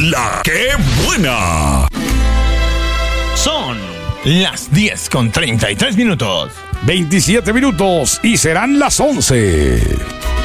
La que buena. Son las 10:33 minutos. 27 minutos y serán las 11.